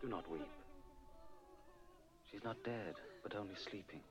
Do not weep. She's not dead, but only sleeping.